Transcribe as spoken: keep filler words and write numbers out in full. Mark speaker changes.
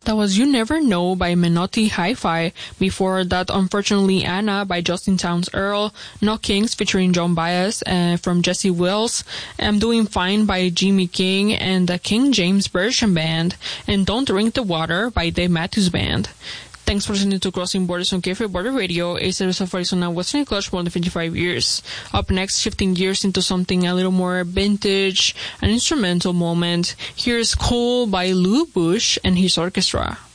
Speaker 1: That was You Never Know by Menotti Hi-Fi. Before that, unfortunately, Anna by Justin Townes Earl. No Kings featuring Joan Baez uh, from Jesse Wills. I'm Doing Fine by Jimmy King and the King James Version Band. And Don't Drink the Water by Dave Matthews Band. Thanks for listening to Crossing Borders on K-Free Border Radio, a service of Arizona Western Clutch for more than fifty-five years. Up next, shifting gears into something a little more vintage, an instrumental moment. Here's Coal by Lou Bush and his orchestra.